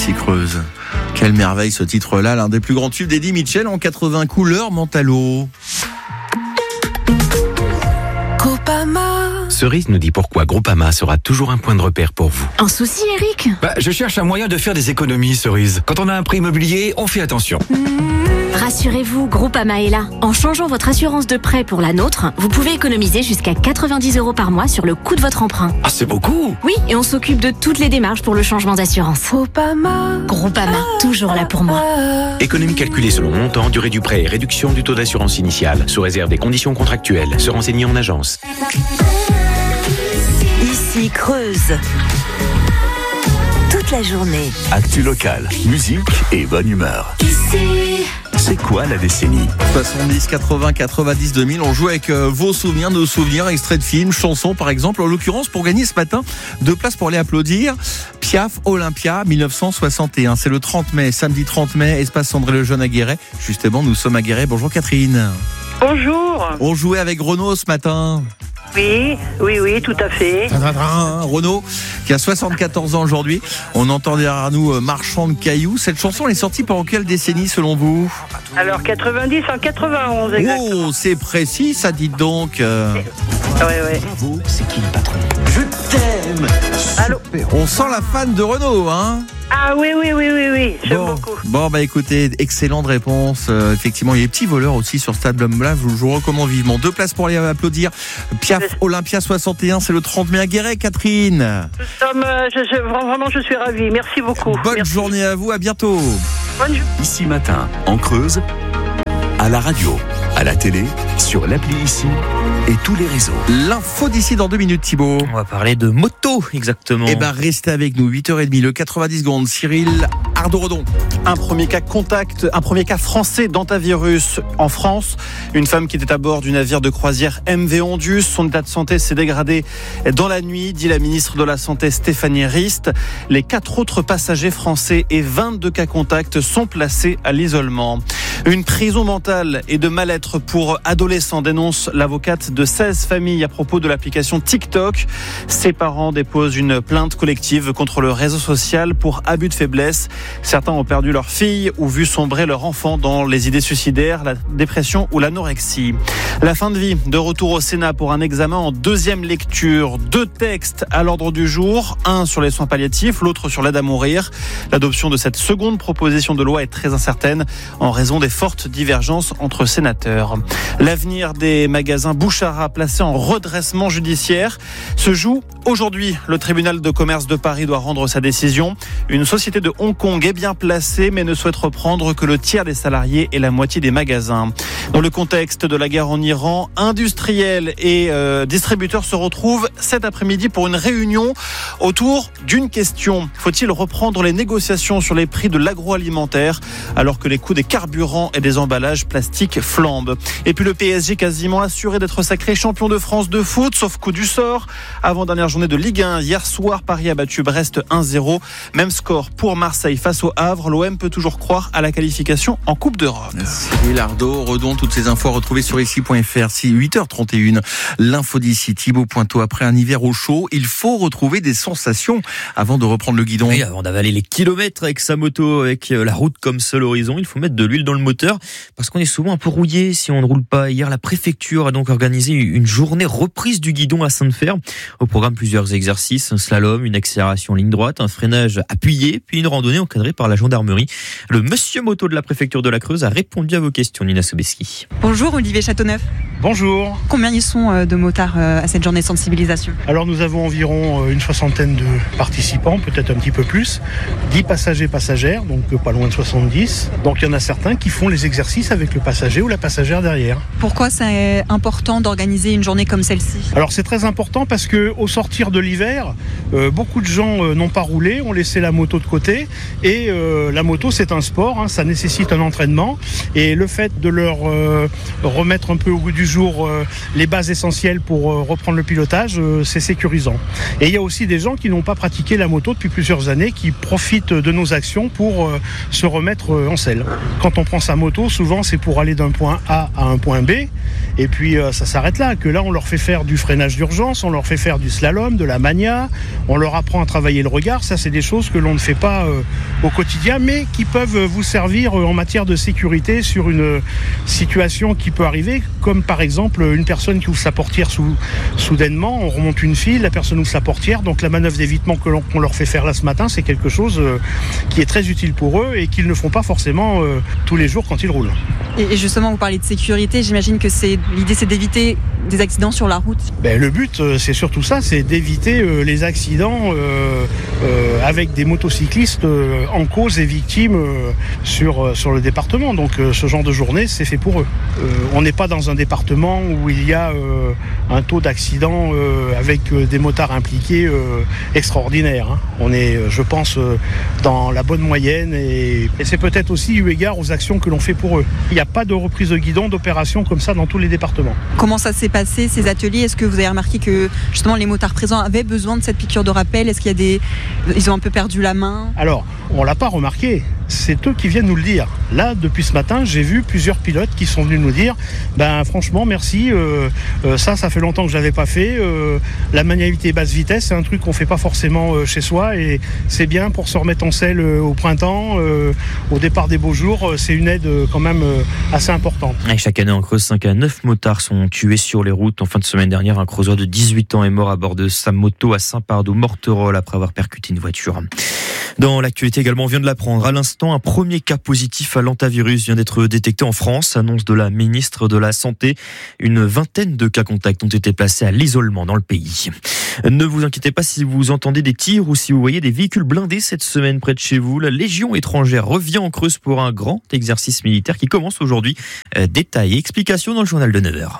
Ici Creuse. Quelle merveille ce titre-là, l'un des plus grands tubes d'Eddie Mitchell en 80 couleurs Mentalo. Cerise nous dit pourquoi Groupama sera toujours un point de repère pour vous. Un souci, Eric ? Je cherche un moyen de faire des économies, Cerise. Quand on a un prêt immobilier, on fait attention. Rassurez-vous, Groupama est là. En changeant votre assurance de prêt pour la nôtre, vous pouvez économiser jusqu'à 90 € par mois sur le coût de votre emprunt. Ah, c'est beaucoup! Oui, et on s'occupe de toutes les démarches pour le changement d'assurance. Groupama, toujours là pour moi. Économie calculée selon montant, durée du prêt et réduction du taux d'assurance initiale, sous réserve des conditions contractuelles. Se renseigner en agence. Ici Creuse. Toute la journée. Actu locale, musique et bonne humeur. Ici. C'est quoi la décennie ? 70, 80, 90, 2000, on joue avec vos souvenirs, nos souvenirs, extraits de films, chansons par exemple. En l'occurrence, pour gagner ce matin 2 places pour aller applaudir Piaf Olympia 1961. C'est le 30 mai, samedi 30 mai, espace André Lejeune à Guéret. Justement, nous sommes à Guéret. Bonjour Catherine. Bonjour. On jouait avec Renaud ce matin. Oui, tout à fait. Renaud, qui a 74 ans aujourd'hui. On entend derrière nous Marchand de cailloux. Cette chanson, elle est sortie pendant quelle décennie selon vous ? Alors 90 en 91 exactement. Oh, c'est précis, ça dit donc. Ouais. Bravo, c'est qui le patron ? Je t'aime. Allô ? On sent la fan de Renaud, hein ? Ah oui, j'aime beaucoup. Bon, écoutez, excellente réponse. Effectivement, il y a des petits voleurs aussi sur cet album-là. Je vous recommande vivement. 2 places pour aller applaudir Piaf Olympia 61. C'est le 30 mai à Guéret, Catherine. Vraiment, je suis ravie. Merci beaucoup. Bonne journée à vous. À bientôt. Bonne journée. Ici matin, en Creuse, à la radio, à la télé, sur l'appli Ici et tous les réseaux. L'info d'ici dans 2 minutes, Thibaut. On va parler de moto, exactement. Restez avec nous. 8h30, le 90 secondes. Cyril Ardo-Redon. Un premier cas français d'antavirus en France. Une femme qui était à bord du navire de croisière MV Ondius. Son état de santé s'est dégradé dans la nuit, dit la ministre de la Santé Stéphanie Rist. Les 4 autres passagers français et 22 cas contacts sont placés à l'isolement. Une prison mentale et de mal-être pour adolescents, dénonce l'avocate de 16 familles à propos de l'application TikTok. Ses parents déposent une plainte collective contre le réseau social pour abus de faiblesse. Certains ont perdu leur fille ou vu sombrer leur enfant dans les idées suicidaires, la dépression ou l'anorexie. La fin de vie, de retour au Sénat pour un examen en 2e lecture. 2 textes à l'ordre du jour, un sur les soins palliatifs, l'autre sur l'aide à mourir. L'adoption de cette seconde proposition de loi est très incertaine en raison des fortes divergences entre sénateurs. L'avenir des magasins Bouchara placés en redressement judiciaire se joue aujourd'hui. Le tribunal de commerce de Paris doit rendre sa décision. Une société de Hong Kong est bien placée mais ne souhaite reprendre que le tiers des salariés et la moitié des magasins. Dans le contexte de la guerre en Iran, industriels et distributeurs se retrouvent cet après-midi pour une réunion autour d'une question. Faut-il reprendre les négociations sur les prix de l'agroalimentaire alors que les coûts des carburants et des emballages plastiques flambent? Et puis le PSG quasiment assuré d'être sacré champion de France de foot, sauf coup du sort. Avant-dernière journée de Ligue 1, hier soir, Paris a battu Brest 1-0. Même score pour Marseille face au Havre. L'OM peut toujours croire à la qualification en Coupe d'Europe. Cyril Ardo, Redon, toutes ces infos à retrouver sur ici.fr. 8h31, l'info d'ici. Thibaut Pointeau, après un hiver au chaud, il faut retrouver des sensations avant de reprendre le guidon. Oui, avant d'avaler les kilomètres avec sa moto, avec la route comme seul horizon, il faut mettre de l'huile dans le moteur parce qu'on est souvent un peu rouillé si on ne roule pas. Hier, la préfecture a donc organisé une journée reprise du guidon à Sainte-Fer. Au programme, plusieurs exercices, un slalom, une accélération en ligne droite, un freinage appuyé, puis une randonnée encadrée par la gendarmerie. Le monsieur moto de la préfecture de la Creuse a répondu à vos questions, Nina Sobeski. Bonjour Olivier Châteauneuf. Bonjour. Combien ils sont de motards à cette journée de sensibilisation ? Alors nous avons environ une 60aine de participants, peut-être un petit peu plus. 10 passagers-passagères, donc pas loin de 70. Donc il y en a certains qui font les exercices avec le passager ou la passagère derrière. Pourquoi c'est important d'organiser une journée comme celle-ci ? Alors c'est très important parce qu'au sortir de l'hiver, beaucoup de gens n'ont pas roulé, ont laissé la moto de côté. Et la moto c'est un sport, ça nécessite un entraînement. Et le fait de leur remettre un peu au goût du jour les bases essentielles pour reprendre le pilotage, c'est sécurisant. Et il y a aussi des gens qui n'ont pas pratiqué la moto depuis plusieurs années, qui profitent de nos actions pour se remettre en selle. Quand on prend sa moto, souvent c'est pour aller d'un point A à un point B. et puis ça s'arrête là. Que là, on leur fait faire du freinage d'urgence, on leur fait faire du slalom, de la mania, on leur apprend à travailler le regard. Ça, c'est des choses que l'on ne fait pas au quotidien, mais qui peuvent vous servir en matière de sécurité sur une situation qui peut arriver, comme par exemple une personne qui ouvre sa portière soudainement, on remonte une file, la personne ouvre sa portière, donc la manœuvre d'évitement qu'on leur fait faire là ce matin, c'est quelque chose qui est très utile pour eux et qu'ils ne font pas forcément tous les jours quand ils roulent. Et justement, vous parlez de sécurité, j'imagine que l'idée c'est d'éviter des accidents sur la route. Le but, c'est surtout ça, c'est d'éviter les accidents avec des motocyclistes en cause et victimes sur le département. Donc ce genre de journée, c'est fait pour eux. On n'est pas dans un département où il y a un taux d'accident avec des motards impliqués extraordinaire. On est, je pense, dans la bonne moyenne et c'est peut-être aussi eu égard aux actions que l'on fait pour eux. Il n'y a pas de reprise de guidon, d'opération comme ça dans tous les départements. Comment ça s'est passé ces ateliers? Est-ce que vous avez remarqué que justement les motards présents avaient besoin de cette piqûre de rappel? Est-ce qu'il y a ils ont un peu perdu la main? Alors, on l'a pas remarqué. C'est eux qui viennent nous le dire. Là, depuis ce matin, j'ai vu plusieurs pilotes qui sont venus nous dire franchement, merci, ça fait longtemps que je l'avais pas fait. La manualité basse vitesse, c'est un truc qu'on fait pas forcément chez soi et c'est bien pour se remettre en selle au printemps, au départ des beaux jours. C'est une aide quand même assez importante. Et chaque année en Creuse, 5 à 9 motards sont tués sur les routes. En fin de semaine dernière, un Creusois de 18 ans est mort à bord de sa moto à Saint-Pardoux-Morterolle après avoir percuté une voiture. Dans l'actualité également, on vient de l'apprendre à l'instant, un premier cas positif à l'hantavirus vient d'être détecté en France, annonce de la ministre de la Santé. Une vingtaine de cas contacts ont été placés à l'isolement dans le pays. Ne vous inquiétez pas si vous entendez des tirs ou si vous voyez des véhicules blindés cette semaine près de chez vous. La Légion étrangère revient en Creuse pour un grand exercice militaire qui commence aujourd'hui. Détail et explication dans le journal de 9h.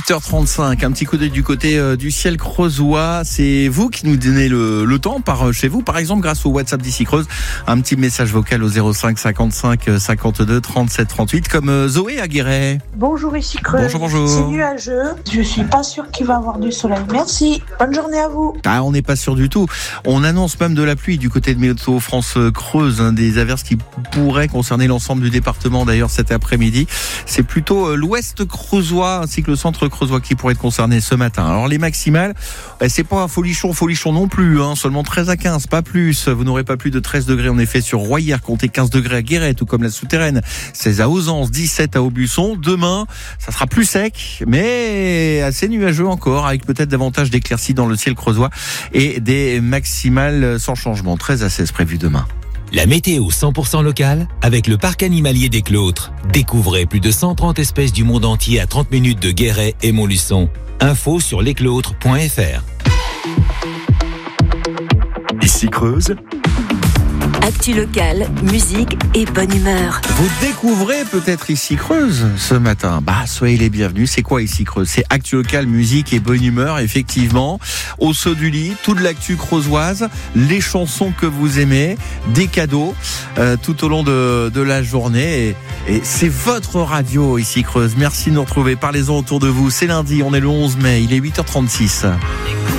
8h35, un petit coup d'œil du côté du ciel creusois. C'est vous qui nous donnez le temps par chez vous, par exemple grâce au WhatsApp d'ici Creuse. Un petit message vocal au 05 55 52 37 38 comme Zoé à Guéret. Bonjour ici Creuse. Bonjour. C'est nuageux. Je suis pas sûre qu'il va y avoir du soleil. Merci. Bonne journée à vous. On n'est pas sûr du tout. On annonce même de la pluie du côté de Météo France Creuse, des averses qui pourraient concerner l'ensemble du département d'ailleurs cet après-midi. C'est plutôt l'ouest creusois ainsi que le centre creusois qui pourrait être concerné ce matin. Alors les maximales, c'est pas un folichon non plus, seulement 13 à 15, pas plus. Vous n'aurez pas plus de 13 degrés en effet sur Royer, comptez 15 degrés à Guéret, tout comme la Souterraine, 16 à Ozance, 17 à Aubusson. Demain, ça sera plus sec, mais assez nuageux encore, avec peut-être davantage d'éclaircies dans le ciel creusois et des maximales sans changement, 13 à 16 prévus demain. La météo 100% locale avec le parc animalier des Clôtres. Découvrez plus de 130 espèces du monde entier à 30 minutes de Guéret et Montluçon. Info sur lesclôtres.fr. Ici Creuse. Actu locale, musique et bonne humeur. Vous découvrez peut-être Ici Creuse ce matin. Soyez les bienvenus. C'est quoi Ici Creuse? C'est actu locale, musique et bonne humeur, effectivement. Au saut du lit, toute l'actu creusoise, les chansons que vous aimez, des cadeaux tout au long de la journée. Et c'est votre radio Ici Creuse. Merci de nous retrouver. Parlez-en autour de vous. C'est lundi, on est le 11 mai. Il est 8h36.